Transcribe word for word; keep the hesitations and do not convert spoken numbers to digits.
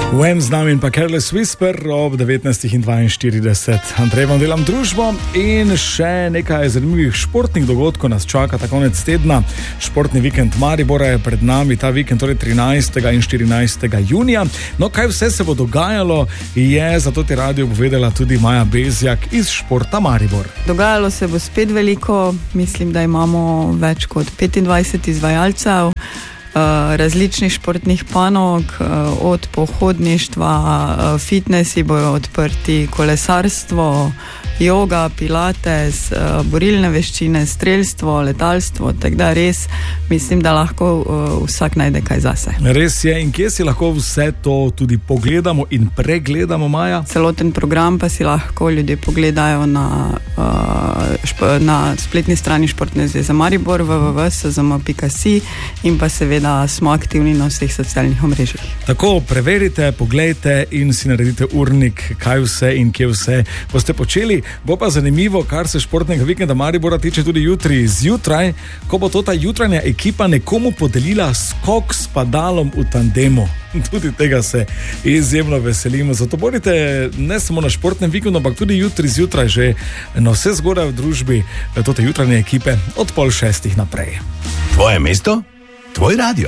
Wham z nami in pa Careless Whisper ob devetnajstih in dvainštirideset. Andrej vam delam družbo in še nekaj zanimivih športnih dogodkov nas čaka ta konec tedna. Športni vikend Maribora je pred nami ta vikend, torej trinajstega in štirinajstega junija. No, kaj vse se bo dogajalo, je zato ti radio povedala tudi Maja Bezjak iz Športa Maribor. Dogajalo se bo spet veliko, mislim, da imamo več kot petindvajset izvajalcev. Uh, različnih športnih panog, uh, od pohodništva, uh, fitnesi bojo odprti, kolesarstvo, joga, pilates, uh, borilne veščine, strelstvo, letalstvo, tako da res mislim, da lahko uh, vsak najde kaj zase. Res je, in kje si lahko vse to tudi pogledamo in pregledamo, Maja? Celoten program pa si lahko ljudje pogledajo na, uh, šp- na spletni strani Športne zveze Maribor w w w pika s z m pika si in pa seveda da smo aktivni na vseh socialnih omrežjih. Tako, preverite, poglejte in si naredite urnik, kaj vse in kje vse boste počeli. Bo pa zanimivo, kar se športnega vikenda Maribora tiče tudi jutri zjutraj, ko bo to ta jutranja ekipa nekomu podelila skok s padalom v tandemu. Tudi tega se izjemno veselimo. Zato bodite ne samo na športnem vikendu, ampak tudi jutri zjutraj že na vse zgoraj v družbi tote jutranje ekipe od pol šestih naprej. Tvoje mesto? Tvoj radio.